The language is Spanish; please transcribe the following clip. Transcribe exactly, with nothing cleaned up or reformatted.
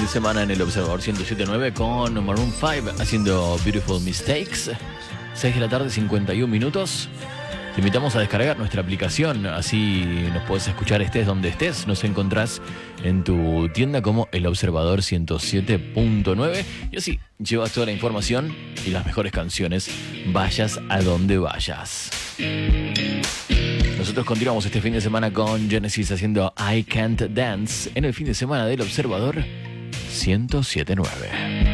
de semana en el Observador ciento siete punto nueve con Maroon cinco haciendo Beautiful Mistakes. seis de la tarde, cincuenta y un minutos. Te invitamos a descargar nuestra aplicación, así nos podés escuchar estés donde estés. Nos encontrás en tu tienda como El Observador ciento siete punto nueve y así llevas toda la información y las mejores canciones, vayas a donde vayas. Nosotros continuamos este fin de semana con Genesis haciendo I Can't Dance en el fin de semana del Observador ciento siete punto nueve.